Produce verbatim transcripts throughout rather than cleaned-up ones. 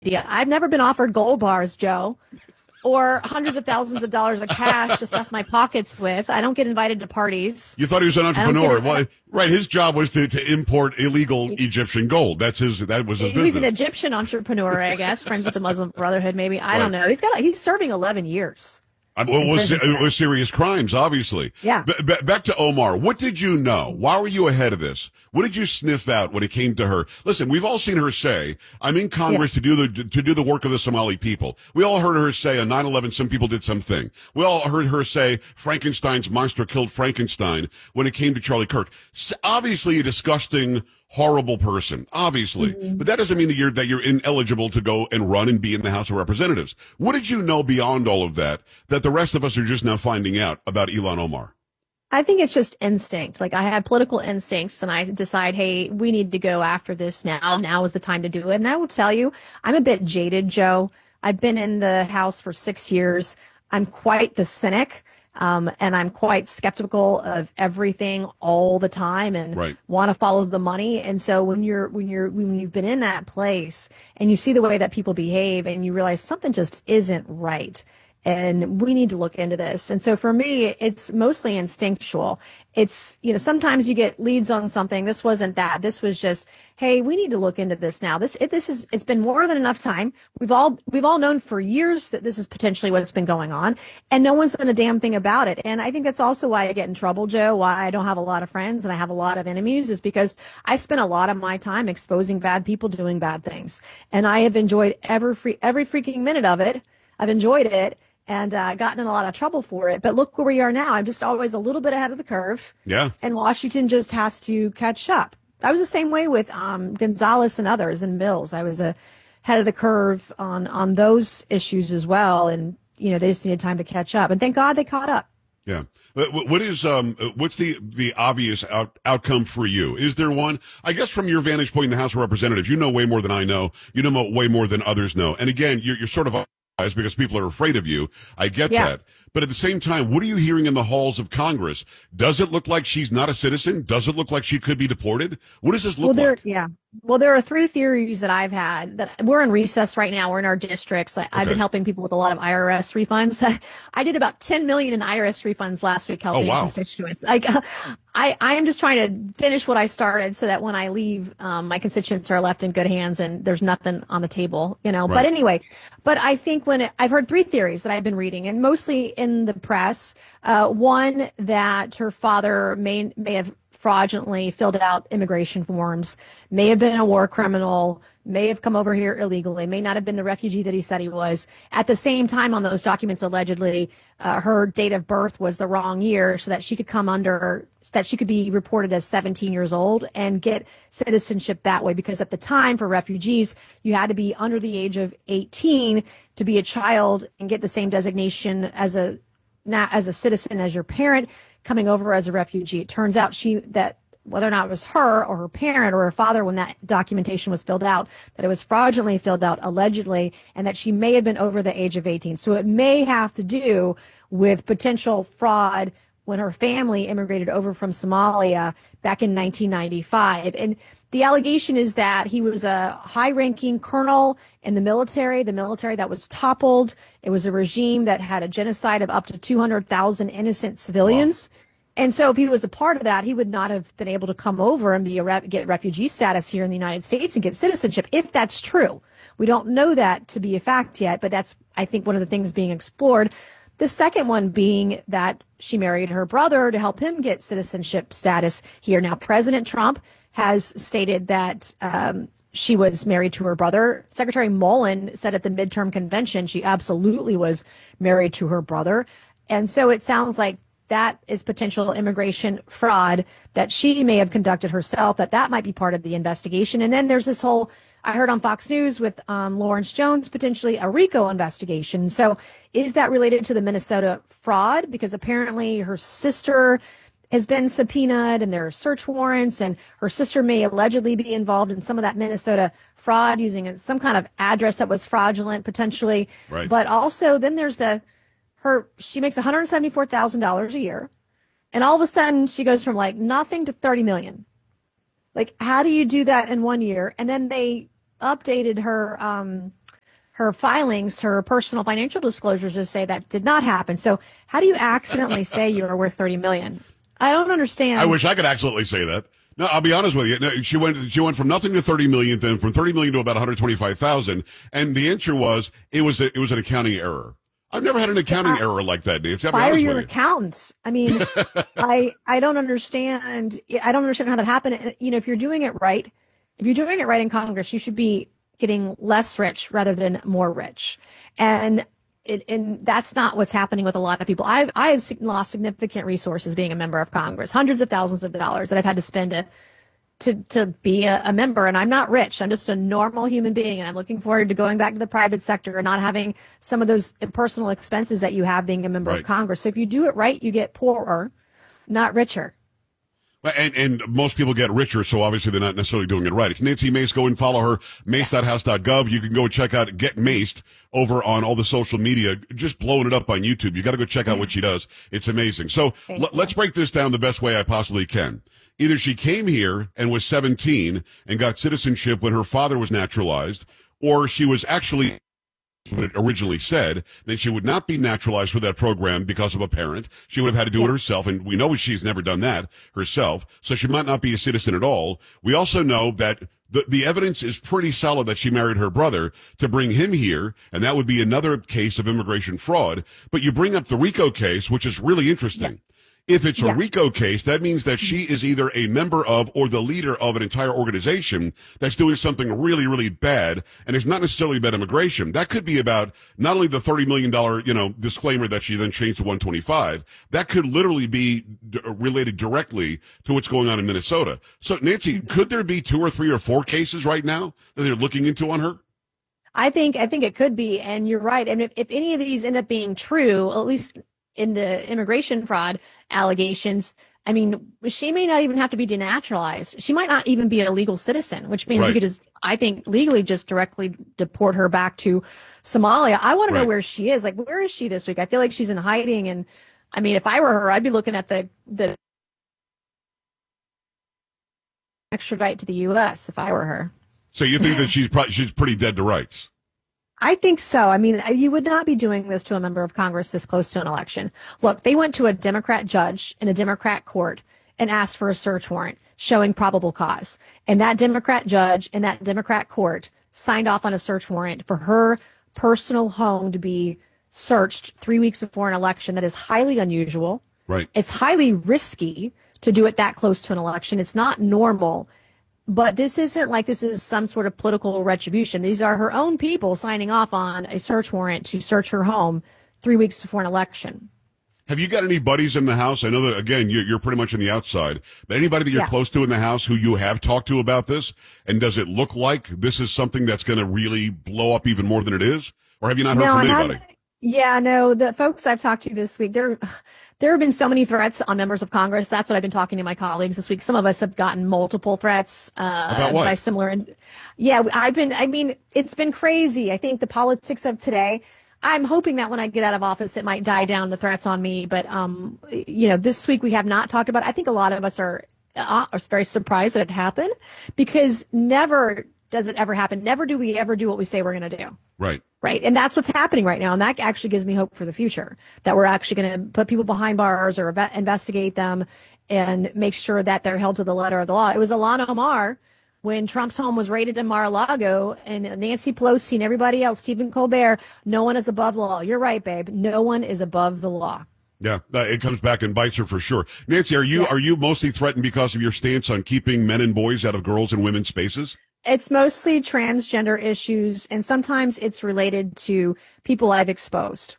media. I've never been offered gold bars, Joe, or hundreds of thousands of dollars of cash to stuff my pockets with. I don't get invited to parties. You thought he was an I don't entrepreneur. get- Well, right. His job was to, to import illegal Egyptian gold. That's his, that was his He's an business. Egyptian entrepreneur, I guess, friends with the Muslim Brotherhood, maybe. I don't Right. know. He's got, he's serving eleven years. I mean, it was, prison for it was serious crimes, obviously. Yeah. B- b- back to Omar. What did you know? Why were you ahead of this? What did you sniff out when it came to her? Listen, we've all seen her say, I'm in Congress to do the, to do the work of the Somali people. We all heard her say on nine eleven, some people did something. We all heard her say Frankenstein's monster killed Frankenstein when it came to Charlie Kirk. S- obviously a disgusting, horrible person, obviously. Mm-hmm. But that doesn't mean that you're, that you're ineligible to go and run and be in the House of Representatives. What did you know beyond all of that, that the rest of us are just now finding out about Ilhan Omar? I think it's just instinct. Like I have political instincts and I decide, hey, we need to go after this now. Now is the time to do it. And I will tell you, I'm a bit jaded, Joe. I've been in the House for six years. I'm quite the cynic. Um, and I'm quite skeptical of everything all the time and Right. want to follow the money. And so when you're, when you're, when you've been in that place and you see the way that people behave and you realize something just isn't right, and we need to look into this. And so for me, it's mostly instinctual. It's, you know, sometimes you get leads on something. This wasn't that. This was just, hey, we need to look into this now. This, it, this is, it's been more than enough time. We've all, we've all known for years that this is potentially what's been going on, and no one's done a damn thing about it. And I think that's also why I get in trouble, Joe, why I don't have a lot of friends and I have a lot of enemies, is because I spend a lot of my time exposing bad people doing bad things. And I have enjoyed every free, every freaking minute of it. I've enjoyed it. And uh, gotten in a lot of trouble for it. But look where we are now. I'm just always a little bit ahead of the curve. Yeah. And Washington just has to catch up. I was the same way with um, Gonzalez and others and Mills. I was ahead of the curve on, on those issues as well. And, you know, they just needed time to catch up. And thank God they caught up. Yeah. But what is, um, what's the, the obvious out, outcome for you? Is there one? I guess from your vantage point in the House of Representatives, you know way more than I know. You know way more than others know. And again, you're, you're sort of because people are afraid of you. I get Yeah. that. But at the same time, what are you hearing in the halls of Congress? Does it look like she's not a citizen? Does it look like she could be deported? What does this look Well, there, like? yeah. Well, there are three theories that I've had that we're in recess right now. We're in our districts. I, I've Okay. been helping people with a lot of I R S refunds. I did about ten million in I R S refunds last week, helping Oh, wow. constituents. Like, I, I am just trying to finish what I started so that when I leave, um, my constituents are left in good hands and there's nothing on the table, you know. Right. But anyway, but I think when it, I've heard three theories that I've been reading, and mostly in the press. Uh, one, that her father may may have fraudulently filled out immigration forms, may have been a war criminal, may have come over here illegally, may not have been the refugee that he said he was. At the same time, on those documents, allegedly, uh, her date of birth was the wrong year so that she could come under, so that she could be reported as seventeen years old and get citizenship that way. Because at the time for refugees, you had to be under the age of eighteen to be a child and get the same designation as a, not as a citizen as your parent coming over as a refugee. It turns out she, that whether or not it was her or her parent or her father when that documentation was filled out, that it was fraudulently filled out allegedly, and that she may have been over the age of eighteen. So it may have to do with potential fraud when her family immigrated over from Somalia back in nineteen ninety-five. And the allegation is that he was a high-ranking colonel in the military, the military that was toppled. It was a regime that had a genocide of up to two hundred thousand innocent civilians. Wow. And so if he was a part of that, he would not have been able to come over and be a re- get refugee status here in the United States and get citizenship, if that's true. We don't know that to be a fact yet, but that's, I think, one of the things being explored. The second one being that she married her brother to help him get citizenship status here. Now, President Trump has stated that um, she was married to her brother. Secretary Mullen said at the midterm convention she absolutely was married to her brother. And so it sounds like that is potential immigration fraud that she may have conducted herself, that that might be part of the investigation. And then there's this whole, I heard on Fox News with um, Lawrence Jones, potentially a RICO investigation. So is that related to the Minnesota fraud? Because apparently her sister has been subpoenaed and there are search warrants, and her sister may allegedly be involved in some of that Minnesota fraud using some kind of address that was fraudulent potentially. Right. But also then there's the, her, she makes one hundred seventy-four thousand dollars a year. And all of a sudden she goes from like nothing to thirty million. Like, how do you do that in one year? And then they updated her um, her filings, her personal financial disclosures to say that did not happen. So how do you accidentally say you are worth thirty million dollars? I don't understand. I wish I could accidentally say that. No, I'll be honest with you. No, she went, she went from nothing to thirty million, then from thirty million to about one hundred twenty-five thousand. And the answer was, it was, a, it was an accounting error. I've never had an accounting I, error like that, Nancy. I'll be fire honest your with you. accountants. I mean, I, I don't understand. I don't understand how that happened. You know, if you're doing it right, if you're doing it right in Congress, you should be getting less rich rather than more rich. And It, and that's not what's happening with a lot of people. I've I've lost significant resources being a member of Congress, hundreds of thousands of dollars that I've had to spend to to, to be a, a member. And I'm not rich. I'm just a normal human being. And I'm looking forward to going back to the private sector and not having some of those personal expenses that you have being a member right. of Congress. So if you do it right, you get poorer, not richer. And, and most people get richer, so obviously they're not necessarily doing it right. It's Nancy Mace. Go and follow her, mace dot house dot gov. You can go check out Get Maced over on all the social media, just blowing it up on YouTube. You got to go check out what she does. It's amazing. So l- let's break this down the best way I possibly can. Either she came here and was seventeen and got citizenship when her father was naturalized, or she was actually what it originally said, then she would not be naturalized for that program because of a parent. She would have had to do it herself, and we know she's never done that herself, so she might not be a citizen at all. We also know that the, the evidence is pretty solid that she married her brother to bring him here, and that would be another case of immigration fraud. But you bring up the RICO case, which is really interesting. Yeah. If it's a yeah. RICO case, that means that she is either a member of or the leader of an entire organization that's doing something really, really bad, and it's not necessarily about immigration. That could be about not only the thirty million dollars, you know, disclaimer that she then changed to one twenty-five. That could literally be d- related directly to what's going on in Minnesota. So, Nancy, could there be two or three or four cases right now that they're looking into on her? I think I think it could be, and you're right. And if, if any of these end up being true, at least in the immigration fraud allegations, I mean, she may not even have to be denaturalized. She might not even be a legal citizen, which means right. you could just, I think, legally just directly deport her back to Somalia. I want to right. know where she is. Like, where is she this week? I feel like she's in hiding. And I mean, if I were her, I'd be looking at the, the extradite to the U S if I were her. So you think that she's probably, she's pretty dead to rights? I think so. I mean, you would not be doing this to a member of Congress this close to an election. Look, they went to a Democrat judge in a Democrat court and asked for a search warrant showing probable cause. And that Democrat judge in that Democrat court signed off on a search warrant for her personal home to be searched three weeks before an election. That is highly unusual. Right. It's highly risky to do it that close to an election. It's not normal. But this isn't like this is some sort of political retribution. These are her own people signing off on a search warrant to search her home three weeks before an election. Have you got any buddies in the House? I know that, again, you're, you're pretty much on the outside, but anybody that you're yeah. close to in the House who you have talked to about this? And does it look like this is something that's going to really blow up even more than it is? Or have you not heard no, from anybody? Have, yeah, no, the folks I've talked to this week, they're There have been so many threats on members of Congress. That's what I've been talking to my colleagues this week. Some of us have gotten multiple threats uh, About what? by similar. Yeah, I've been. I mean, it's been crazy. I think the politics of today. I'm hoping that when I get out of office, it might die down, the threats on me. But um, you know, this week we have not talked about it. I think a lot of us are uh, are very surprised that it happened, because never does it ever happen. Never do we ever do what we say we're going to do. Right. Right. And that's what's happening right now. And that actually gives me hope for the future, that we're actually going to put people behind bars or ev- investigate them and make sure that they're held to the letter of the law. It was Ilhan Omar when Trump's home was raided in Mar-a-Lago, and Nancy Pelosi and everybody else, Stephen Colbert, no one is above the law. You're right, babe. No one is above the law. Yeah, it comes back and bites her for sure. Nancy, are you, yeah. are you mostly threatened because of your stance on keeping men and boys out of girls' and women's spaces? It's mostly transgender issues, and sometimes it's related to people I've exposed.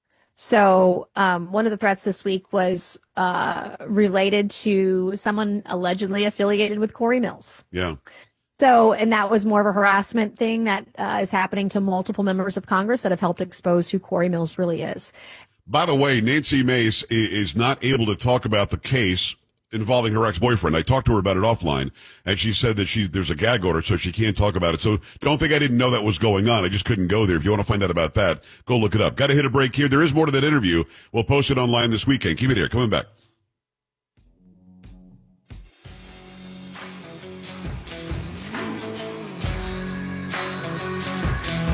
So um, one of the threats this week was uh, related to someone allegedly affiliated with Corey Mills. Yeah. So, and that was more of a harassment thing that uh, is happening to multiple members of Congress that have helped expose who Corey Mills really is. By the way, Nancy Mace is not able to talk about the case involving her ex-boyfriend. I talked to her about it offline, and she said that she there's a gag order, so she can't talk about it. So don't think I didn't know that was going on. I just couldn't go there. If you want to find out about that, go look it up. Got to hit a break here. There is more to that interview. We'll post it online this weekend. Keep it here. Coming back.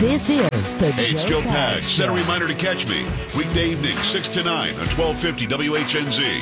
This is the Hey, it's Joe Joe Pags. Set a Show. reminder to catch me weekday evening, six to nine on twelve fifty W H N Z.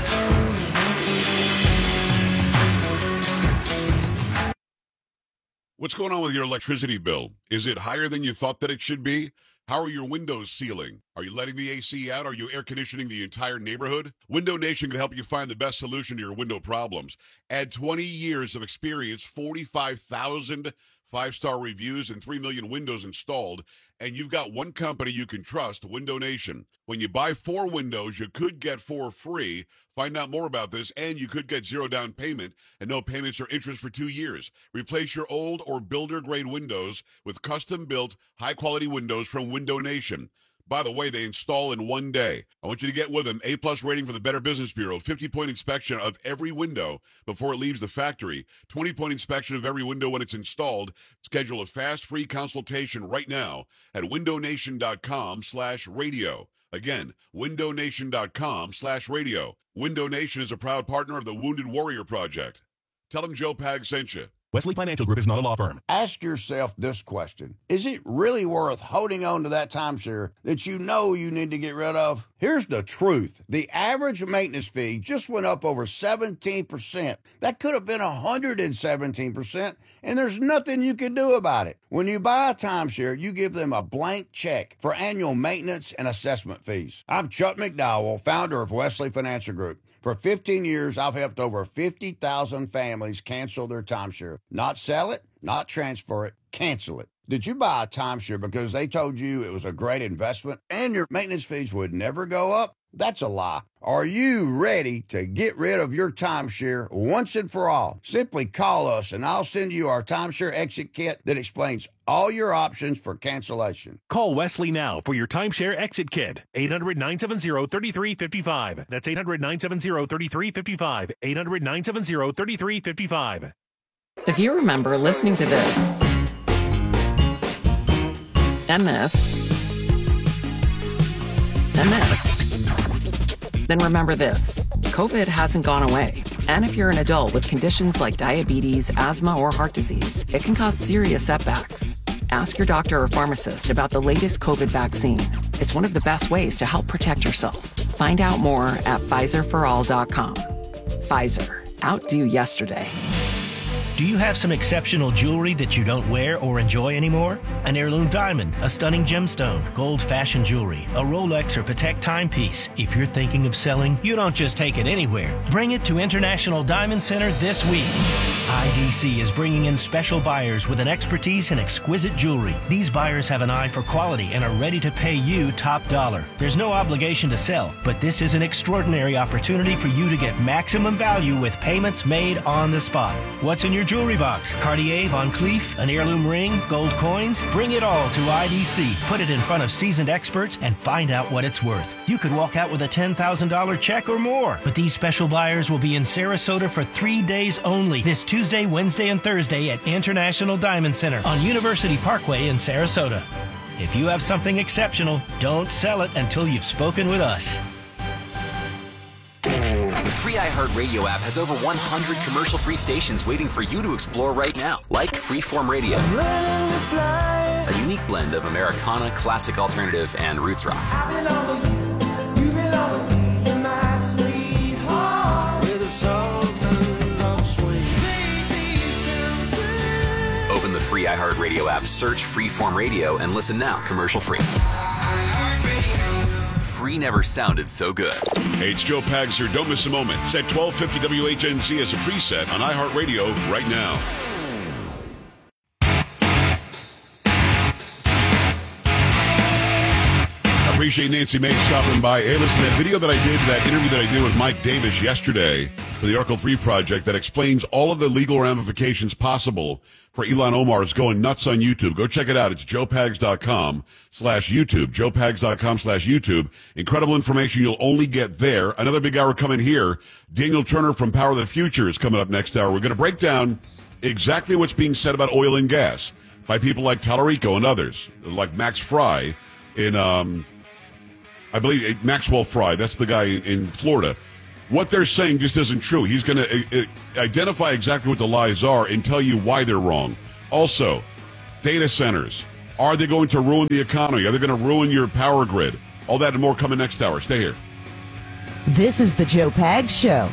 What's going on with your electricity bill? Is it higher than you thought that it should be? How are your windows sealing? Are you letting the A C out? Are you air conditioning the entire neighborhood? Window Nation can help you find the best solution to your window problems. Add twenty years of experience, forty-five thousand five-star reviews, and three million windows installed, and you've got one company you can trust, Window Nation. When you buy four windows, you could get four free. Find out more about this, and you could get zero down payment and no payments or interest for two years. Replace your old or builder-grade windows with custom-built, high-quality windows from Window Nation. By the way, they install in one day. I want you to get with them. A-plus rating from the Better Business Bureau. fifty-point inspection of every window before it leaves the factory. twenty-point inspection of every window when it's installed. Schedule a fast, free consultation right now at windownation.com slash radio. Again, windownation.com slash radio. Window Nation is a proud partner of the Wounded Warrior Project. Tell them Joe Pags sent you. Wesley Financial Group is not a law firm. Ask yourself this question. Is it really worth holding on to that timeshare that you know you need to get rid of? Here's the truth. The average maintenance fee just went up over seventeen percent. That could have been one hundred seventeen percent, and there's nothing you can do about it. When you buy a timeshare, you give them a blank check for annual maintenance and assessment fees. I'm Chuck McDowell, founder of Wesley Financial Group. For fifteen years, I've helped over fifty thousand families cancel their timeshare. Not sell it, not transfer it, cancel it. Did you buy a timeshare because they told you it was a great investment and your maintenance fees would never go up? That's a lie. Are you ready to get rid of your timeshare once and for all? Simply call us and I'll send you our timeshare exit kit that explains all your options for cancellation. Call Wesley now for your timeshare exit kit. eight hundred, nine seven zero, three three five five. That's eight hundred, nine seven zero, three three five five. eight hundred, nine seven zero, three three five five. If you remember listening to this and this and this, then remember this. COVID hasn't gone away. And if you're an adult with conditions like diabetes, asthma, or heart disease, it can cause serious setbacks. Ask your doctor or pharmacist about the latest COVID vaccine. It's one of the best ways to help protect yourself. Find out more at Pfizer for all dot com. Pfizer. Outdo yesterday. Do you have some exceptional jewelry that you don't wear or enjoy anymore? An heirloom diamond, a stunning gemstone, gold-fashioned jewelry, a Rolex or Patek timepiece. If you're thinking of selling, you don't just take it anywhere. Bring it to International Diamond Center this week. I D C is bringing in special buyers with an expertise in exquisite jewelry. These buyers have an eye for quality and are ready to pay you top dollar. There's no obligation to sell, but this is an extraordinary opportunity for you to get maximum value with payments made on the spot. What's in your jewelry box? Cartier, Van Cleef, an heirloom ring, gold coins? Bring it all to I D C. Put it in front of seasoned experts and find out what it's worth. You could walk out with a ten thousand dollars check or more. But these special buyers will be in Sarasota for three days only. This Tuesday, Wednesday, and Thursday at International Diamond Center on University Parkway in Sarasota. If you have something exceptional, don't sell it until you've spoken with us. The free iHeartRadio app has over one hundred commercial-free stations waiting for you to explore right now, like Freeform Radio, a unique blend of Americana, classic alternative, and roots rock. Open the free iHeartRadio app, search Freeform Radio, and listen now, commercial-free. Free never sounded so good. Hey, it's Joe Pags here. Don't miss a moment. Set twelve fifty W H N Z as a preset on iHeartRadio right now. I appreciate Nancy May stopping by. Hey, listen, that video that I did, that interview that I did with Mike Davis yesterday for the Oracle three Project that explains all of the legal ramifications possible for Ilhan Omar is going nuts on YouTube. Go check it out. It's joepags.com slash YouTube. joepags.com slash YouTube. Incredible information you'll only get there. Another big hour coming here. Daniel Turner from Power of the Future is coming up next hour. We're going to break down exactly what's being said about oil and gas by people like Tallarico and others, like Max Fry in, um, I believe, Maxwell Fry. That's the guy in Florida. What they're saying just isn't true. He's going to uh, identify exactly what the lies are and tell you why they're wrong. Also, data centers. Are they going to ruin the economy? Are they going to ruin your power grid? All that and more coming next hour. Stay here. This is the Joe Pags Show.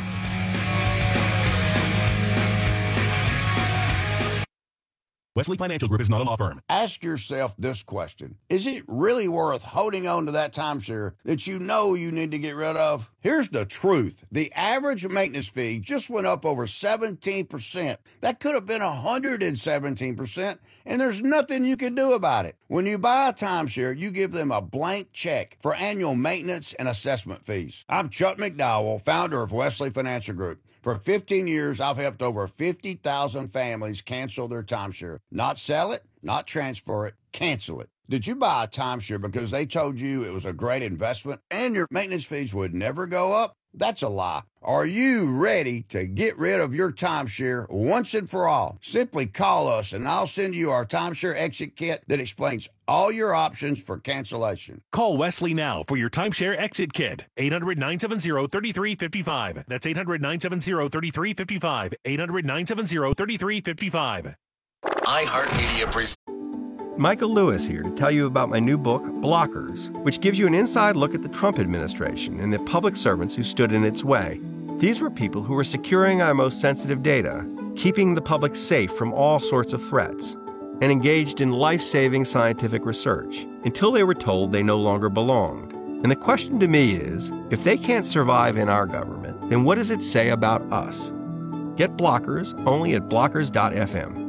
Wesley Financial Group is not a law firm. Ask yourself this question. Is it really worth holding on to that timeshare that you know you need to get rid of? Here's the truth. The average maintenance fee just went up over seventeen percent. That could have been one hundred seventeen percent, and there's nothing you can do about it. When you buy a timeshare, you give them a blank check for annual maintenance and assessment fees. I'm Chuck McDowell, founder of Wesley Financial Group. For fifteen years, I've helped over fifty thousand families cancel their timeshare. Not sell it, not transfer it, cancel it. Did you buy a timeshare because they told you it was a great investment and your maintenance fees would never go up? That's a lie. Are you ready to get rid of your timeshare once and for all? Simply call us and I'll send you our timeshare exit kit that explains all your options for cancellation. Call Wesley now for your timeshare exit kit. eight hundred, nine seven zero, three three five five. That's eight hundred, nine seven zero, three three five five. eight hundred, nine seven zero, three three five five. iHeartMedia presents. Michael Lewis here to tell you about my new book, Blockers, which gives you an inside look at the Trump administration and the public servants who stood in its way. These were people who were securing our most sensitive data, keeping the public safe from all sorts of threats, and engaged in life-saving scientific research until they were told they no longer belonged. And the question to me is, if they can't survive in our government, then what does it say about us? Get Blockers only at blockers dot f m.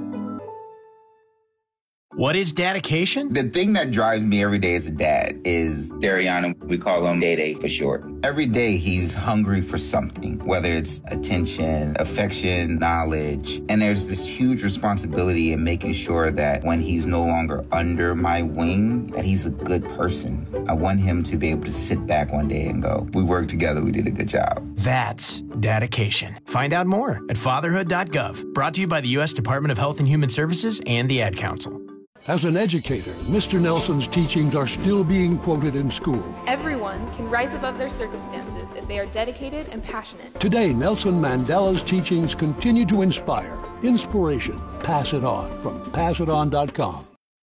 What is dedication? The thing that drives me every day as a dad is Dariana. We call him Day Day for short. Every day he's hungry for something, whether it's attention, affection, knowledge. And there's this huge responsibility in making sure that when he's no longer under my wing, that he's a good person. I want him to be able to sit back one day and go, we worked together, we did a good job. That's dedication. Find out more at fatherhood dot gov. Brought to you by the U S Department of Health and Human Services and the Ad Council. As an educator, Mister Nelson's teachings are still being quoted in school. Everyone can rise above their circumstances if they are dedicated and passionate. Today, Nelson Mandela's teachings continue to inspire. Inspiration. Pass it on from pass it on dot com.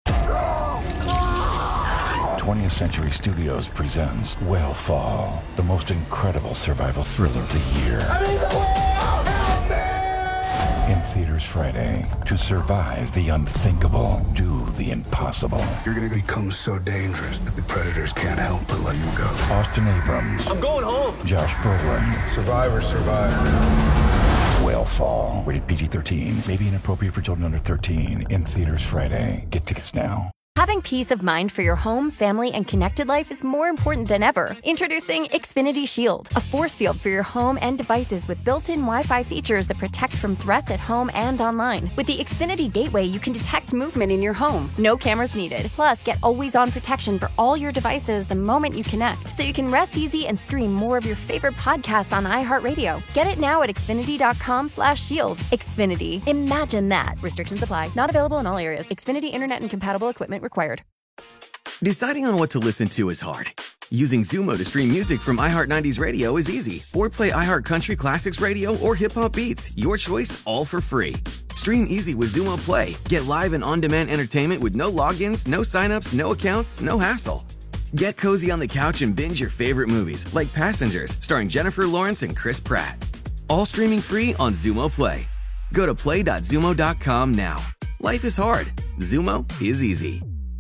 twentieth Century Studios presents Whale Fall, the most incredible survival thriller of the year. I'm in the whale! Help me! In theaters Friday. To survive the unthinkable, do the impossible. You're going to become so dangerous that the predators can't help but let you go. Austin Abrams. I'm going home. Josh Brolin. Survivor, survivor. Whale Fall. Rated P G thirteen. May be inappropriate for children under thirteen. In theaters Friday. Get tickets now. Having peace of mind for your home, family, and connected life is more important than ever. Introducing Xfinity Shield, a force field for your home and devices with built-in Wi-Fi features that protect from threats at home and online. With the Xfinity Gateway, you can detect movement in your home. No cameras needed. Plus, get always-on protection for all your devices the moment you connect, so you can rest easy and stream more of your favorite podcasts on iHeartRadio. Get it now at xfinity dot com slash shield. Xfinity. Imagine that. Restrictions apply. Not available in all areas. Xfinity Internet and compatible equipment required. Deciding on what to listen to is hard. Using Zumo to stream music from iHeart nineties Radio is easy. Or play iHeart Country Classics Radio or Hip Hop Beats. Your choice, all for free. Stream easy with Zumo Play. Get live and on-demand entertainment with no logins, no signups, no accounts, no hassle. Get cozy on the couch and binge your favorite movies, like Passengers, starring Jennifer Lawrence and Chris Pratt. All streaming free on Zumo Play. Go to play dot zumo dot com now. Life is hard. Zumo is easy.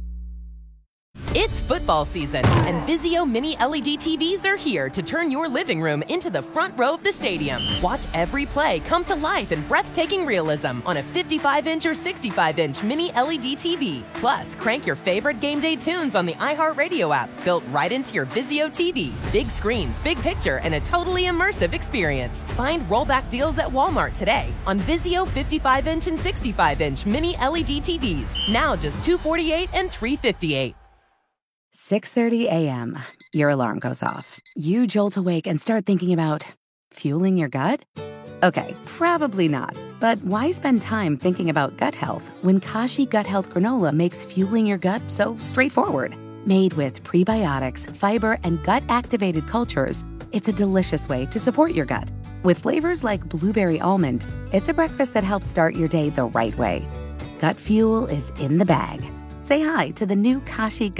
It's football season, and Vizio Mini L E D T Vs are here to turn your living room into the front row of the stadium. Watch every play come to life in breathtaking realism on a fifty-five inch or sixty-five inch Mini L E D T V. Plus, crank your favorite game day tunes on the iHeartRadio app, built right into your Vizio T V. Big screens, big picture, and a totally immersive experience. Find rollback deals at Walmart today on Vizio fifty-five inch and sixty-five inch Mini L E D T Vs. Now just two hundred forty-eight dollars and three hundred fifty-eight dollars. six thirty a.m. Your alarm goes off. You jolt awake and start thinking about fueling your gut? Okay, probably not. But why spend time thinking about gut health when Kashi Gut Health Granola makes fueling your gut so straightforward? Made with prebiotics, fiber, and gut-activated cultures, it's a delicious way to support your gut. With flavors like blueberry almond, it's a breakfast that helps start your day the right way. Gut fuel is in the bag. Say hi to the new Kashi